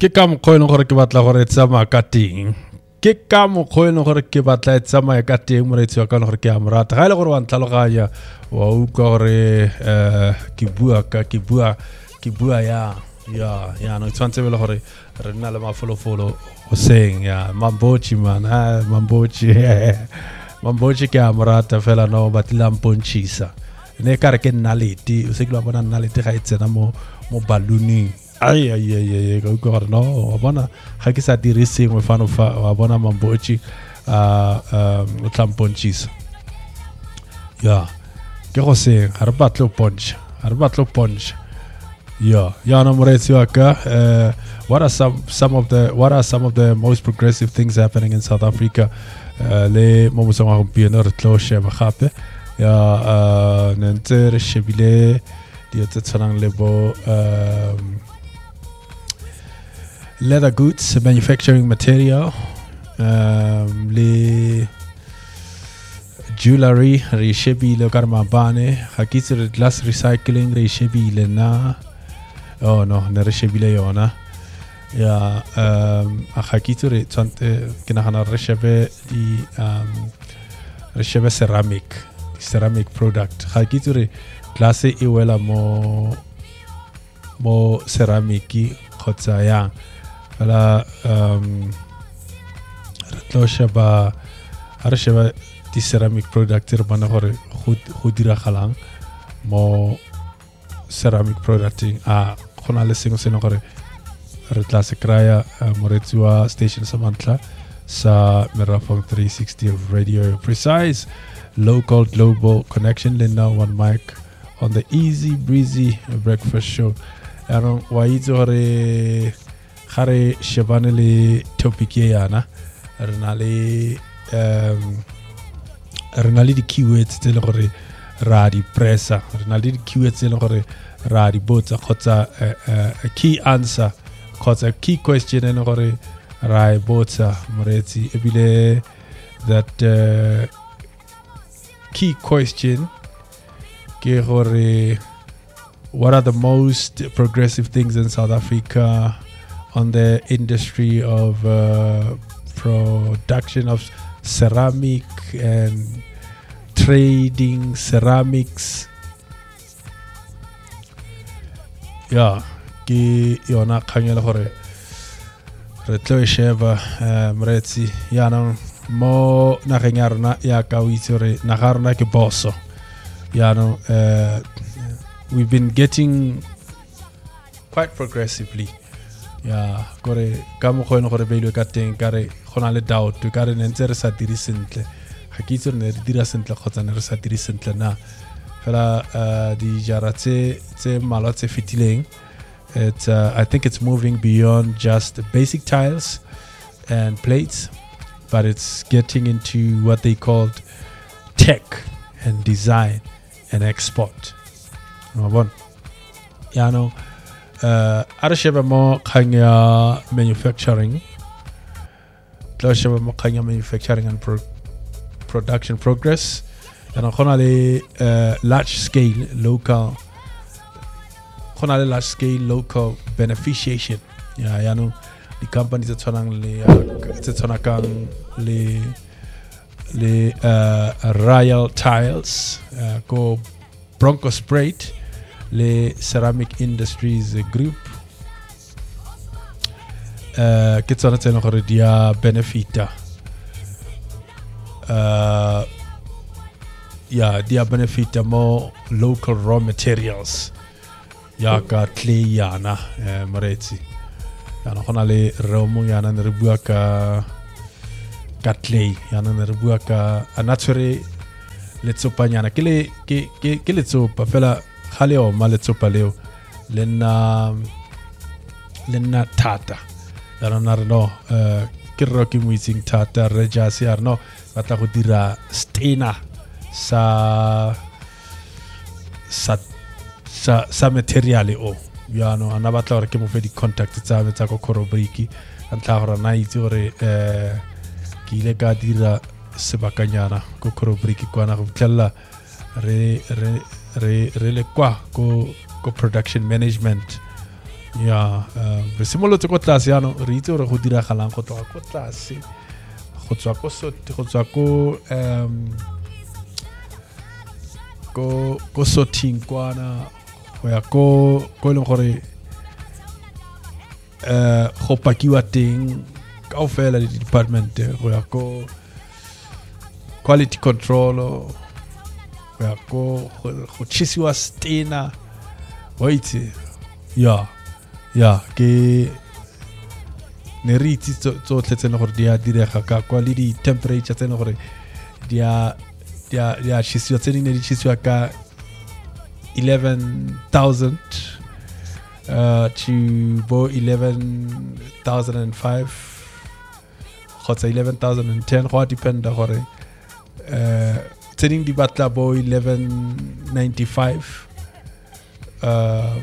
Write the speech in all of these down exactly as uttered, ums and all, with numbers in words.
ke ka mokgwa eno gore ke batla gore e tsamaya ka teng ke ka mokgwa eno gore ke batla e tsamaya ka teng moreetsi wa ka gore ke a morata ga ile gore wa ntlhaloganya wa utlwa gore ke bua ka ke bua ke bua ya ya ya no tshwantse bele gore re nna le mafolofolo go seng ya mambochi man ah mambochi mambochi ke a morata fela no batla mponchisa ne ka re ke nnalete o se ke la bona nnalete ga e tsena mo mo ballooning ai ai ai go go no wa bona ga ke sa dire sengwe fano fa wa bona mambochi a o tlamponchisa ya ke go seng ga re batlo ponch ga re batlo ponch yeah ya no moreetsi wa ka uh what are some some of the what are some of the most progressive things happening in South Africa uh, le mo mosong wa gompieno re tlo sheba gape ya uh nente re shebile di tse tshwanang le bo um leather goods manufacturing material um le jewelry re shebile ka mabane ga ke itse glass recycling re shebile na oh no ne re shebile yona ya um a ga ke itse re tsante ke nagana re shebe di um re shebe ceramic ceramic product ga ke itse re glass e wela mo mo ceramic khotsa ya ala um re tlo sheba re sheba di ceramic product re bana gore go dira galang mo ceramic producting a khona le sengwe se no gore re tla se kraya moretsi wa station sa mantla sa Merafong three sixty of Radio Precise local global connection le now one mic on the easy breezy breakfast show ano wa itse gore gare shebane le topic e yana re na le um re na le di keywords tse le gore ra di pressa re na le di keywords tse le gore ra di botsa khotsa a key answer khotsa key question ene gore ra e botsa moretsi ebile that uh, key question ke gore what are the most progressive things in South Africa on the industry of uh, production of ceramic and trading ceramics ya ke yona khanyela gore re tlo e sheba moretsi ya no mo nageng ya rona ya ka o itse re naga rona ke boso ya no uh, we've been getting quite progressively ya gore ka mo go ene gore beilwe ka teng ka re gona le doubt ka re nentse re sa diri sentle ga ke itse re ne re dira sentle khotsa ne re sa diri sentle na fela di jara tse tse malwa tse fitileng it's uh, I think it's moving beyond just basic tiles and plates but it's getting into what they called tech and design and export no bon ya no uh arsheba mo khanya manufacturing tlosheba mo khanya manufacturing and pro production progress and khona le uh, large scale local khona le large scale local beneficiation ya ya no the companies that tshwanang le tse tshwanakang le le uh, Royal Tiles uh, go Bronco Sprayed le Ceramic Industries Group uh, ke tsona tseno gore dia benefita uh, ya dia benefita mo local raw materials ya ka clay yana uh, moretsi yana gona le romo yana ne re bua ka ka clay yana ne re bua ka anatswere le tsopanyana ke le ke ke ke le tsopa fela khale o ma le tsopa leo le na le na thata yana na re no uh, ke ro ke muitsing thata re ja se ar no batla go dira stainer sa sa sa sa material o ya no ana batla gore ke mo fe di contact tsa me tsa go Korobriki antla gore na itse gore eh ke ile ka dira sebakanyana go Korobriki kwana go tlalla re re re re le kwa go go production management ya re simolotse ko tlase yana re itse gore go diragalang go tloga ko tlase go tswa ko go tswa ko um ko ko sorting kwana go ya ko ko leng gore eh go pakiwa teng ka ofela di department go ya ko quality control go ya ko go chisiwa stena wait ya ya ke ne re itse tsotlhe tsene gore di a direga ka kwa le di temperature tsene gore di a di a di a chisiwa tsene ne di chisiwa ka eleven thousand uh, to bo eleven thousand five kgotsa eleven thousand ten go a dependa gore uh, tsene di batla bo eleven ninety-five uh,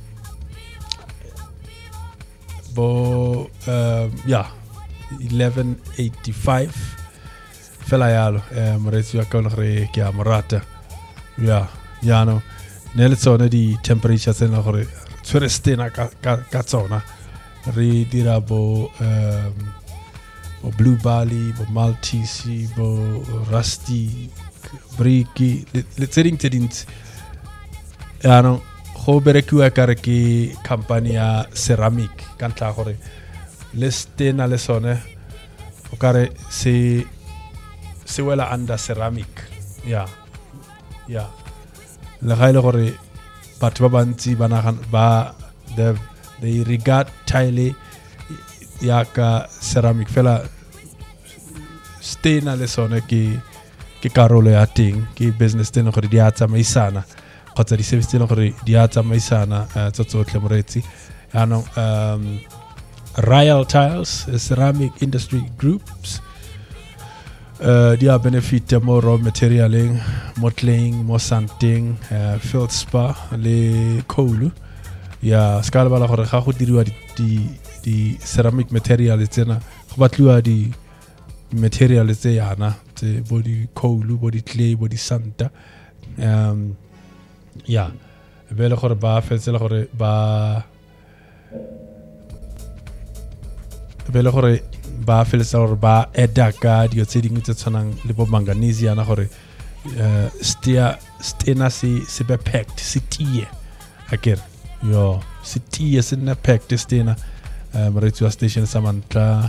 bo um, yeah eleven eighty-five fela yalo eh moretsi wa ka re ke a morata ya ya no ne le tsone di temperature tsena gore tswere stena ka ka tsona re dira bo um bo blue barley bo maltese bo rusty bricky le tsering tse dintsi ya no go berekiwa ka re ke company ya ceramic ka ntla gore le stena le sone o kare se se wela under ceramic ya ya le gaile gore batho ba bantsi ba nagan ba the they regard tile ya ka ceramic fela stena le sone ke ke karolo ya teng ke business teng gore di a tsamaisana kgotsa di service tse gore di a tsamaisana tsotsotlhe moretsi ano um Royal Tiles Ceramic Industry Groups uh, di a benefit mo raw materialing mo claying mo santing uh, feldspar le coal ya skala bala gore ga go diriwa di di, di ceramic material tsena go batliwa di material tse yana tse body coal body clay body santa um ya bele gore ba fetsela gore ba bele gore ba fetsela gore ba edaka dio tse dingwe tse tshwanang le bo manganese yana gore uh, stia stena se se be packed se tie akere yo se tie se na packed stena moretsi wa station sa mantla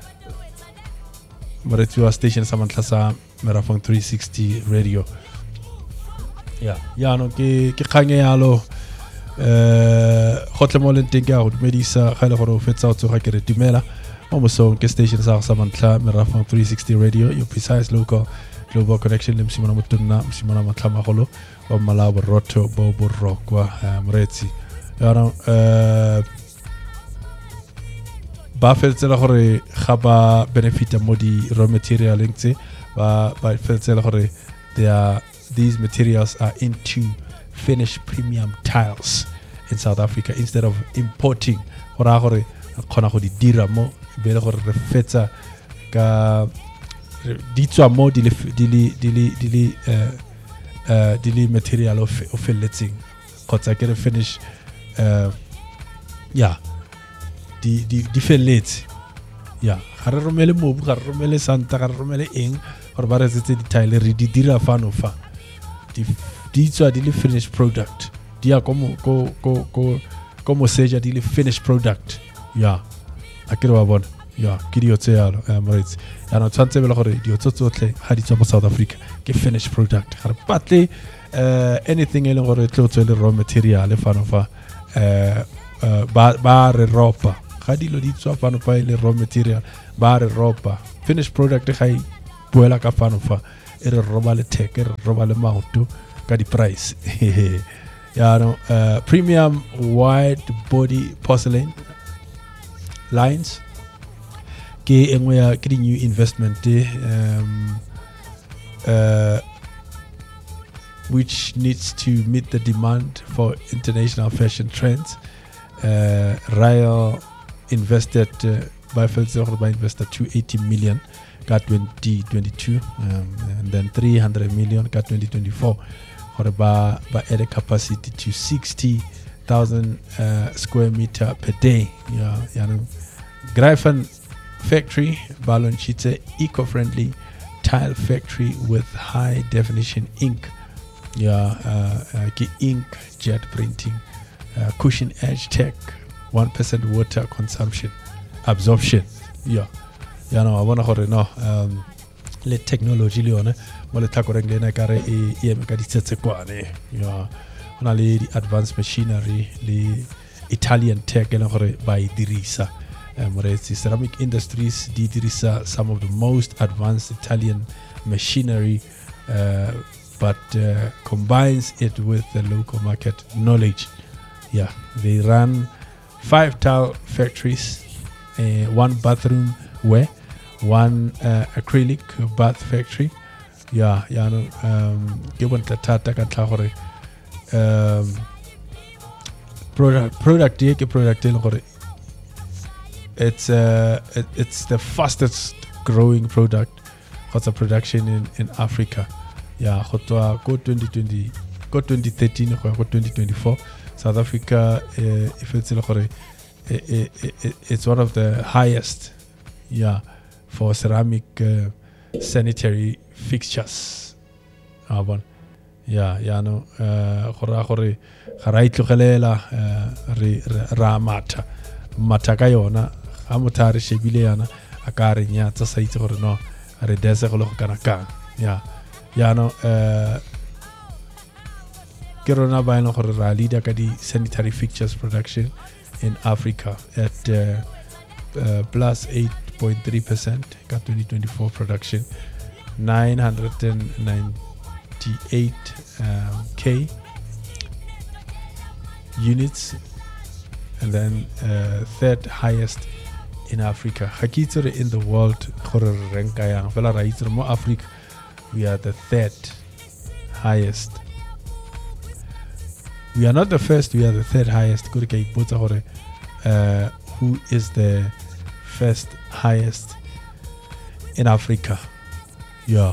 moretsi wa station sa mantla sa Merafong three sixty radio ya ya no ke ke khange yalo eh gotle mo le teng ka go dumedisa ga le gore o fetsa o tsoga ke re dumela mo mosong ke station sa sa mantla Merafong three sixty radio your precise local global connection le msimana motonna msimana matlama golo wa mala bo roto bo bo rokwa moretsi ya no eh ba fetsela gore ga ba benefit mo di raw material tse ba ba fetsela gore they are these materials are into finished premium tiles in South Africa instead of importing gora gore khona go di dira mo be le gore re fetsa ka di tswa mo di le di le di le eh eh di le material of of letting kotsa ke re finish uh yeah di di di felletse ya ga re romele mobu ga re romele santa ga re romele eng gore ba re tsetse di tile re di dira fano fa di di tswa di le finished product di ya go go go go go mo seja di le finished product ya a ke re ba bona ya ke di otse yalo moretsi ya no tshwantse bele gore di otse tsotlhe ga di tswa mo South Africa ke finished product ga re patle uh, anything e leng gore tlo tswe le raw material fano fa uh, uh, ba ba re ropa ga dilo di tswa fano fa le raw material ba re ropa finished product ga i boela ka fano fa e re roba le tech e re roba le maoto ka di price ya no uh, premium wide body porcelain lines ke engwe ya ke di new investment um uh which needs to meet the demand for international fashion trends. uh Royal invested uh, by Felser by invested two hundred eighty million got twenty twenty-two um, and then three hundred million got twenty twenty-four or by by added capacity to sixty thousand uh, square meter per day. Yeah, yani Greifen factory, Balon Chite, eco-friendly tile factory with high definition ink. Yeah, uh, uh, ink jet printing, uh, cushion edge tech, one percent water consumption, absorption. Yeah, yeah, no, I wanna hurry no. Um, le technology le one, mo le takoreng le na kare e e me ka ditsetse kwane. Yeah, ona le di advanced machinery, le Italian tech le hore ba e dirisa. Moretsi Ceramic Industries di dirisa some of the most advanced Italian machinery, uh, but uh, combines it with the local market knowledge. Yeah, they run five tile factories, uh, one bathroom wear, one uh, acrylic bath factory. Yeah, yeah, no, um, given the tata kantlahore, um, product product ke product le It's uh, it, it's the fastest growing product. What's a production in, in Africa? Yeah, go twenty twenty, go twenty thirteen, go twenty twenty-four. South Africa, uh, if it's it's one of the highest, yeah, for ceramic uh, sanitary fixtures. Ah, bon. Yeah, yeah, no. Khora khore kharaitlo khalela re ramata mataka yona. Amotare shebile yana akare nya tsa sa itse gore no re dese go le go kana ka ya ya no eh ke rona ba ena gore ra leader ka di sanitary fixtures production in Africa at uh, uh, plus eight point three percent ka twenty twenty-four production, nine hundred ninety-eight um, K units, and then uh, third highest in Africa. Hakitsure in the world, Africa, we are the third highest. We are not the first, we are the third highest. Uh, who is the first highest in Africa? Yeah.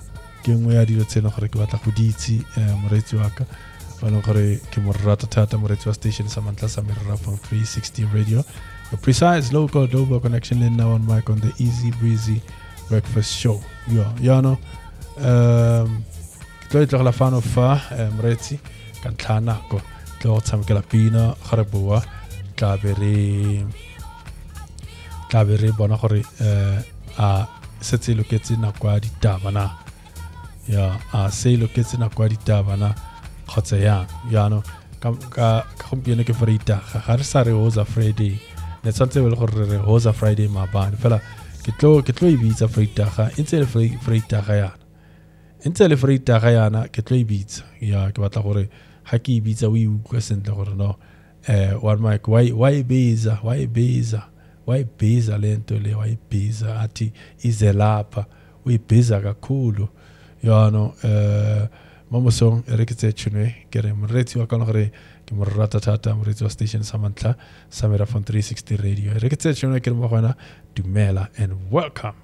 Station Samantha Samira from three sixty Radio. A precise local global connection in now on mic on the Easy Breezy Breakfast Show. Yeah, yeah, no. Um, Kloit la fan of fa Mretzi kan tlana ko tlo tsam ke la pina khareboa tlabere tlabere bona gore a setse loketse na kwa ditaba na. Yeah, a se loketse na kwa ditaba na khotsa ya ya no ka ka gompieno ke Friday ga re sa re hoza Friday ne tsantse le gore re hoza Friday ma bana fela ke tlo ke tlo ibitsa Friday ga intse le Friday ga yana intse le Friday ga yana ke tlo ibitsa ya ke batla gore ha ke ibitsa o iutlwa sentle gore no eh one mic why why beza why beza why beza lento le why beza ati izelapha uyibheza kakhulu ya no eh Mamo song reketse tshune kere mretsi wa kana gore ke morata thata mretsi wa station Samantha Samira from three sixty Radio reketse tshune kere mo gona dumela and welcome.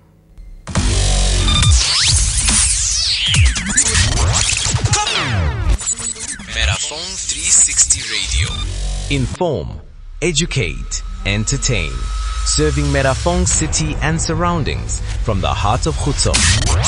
Meraphone three sixty Radio. Inform, educate, entertain. Serving Meraphone city and surroundings from the heart of Khutso.